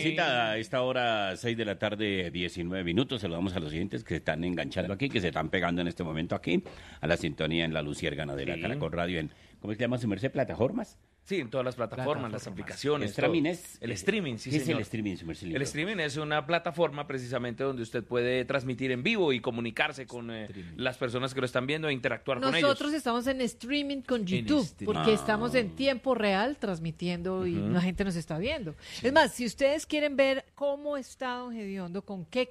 tardecita, a esta hora, 6 de la tarde, 19 minutos. Saludamos a los oyentes que se están enganchando aquí, que se están pegando en este momento aquí, a la sintonía en la Luciérgana de la Caracol Radio, en, ¿cómo se llama su merced? ¿Plataformas? Sí, en todas las plataformas, las aplicaciones. ¿Streaming es? El streaming, sí, ¿Qué señor. es el streaming, su merced? El streaming es una plataforma precisamente donde usted puede transmitir en vivo y comunicarse con las personas que lo están viendo e interactuar con ellos. Nosotros estamos en streaming con YouTube, porque estamos en tiempo real transmitiendo y la gente nos está viendo. Es más, si ustedes quieren ver cómo está Don Gediondo, con qué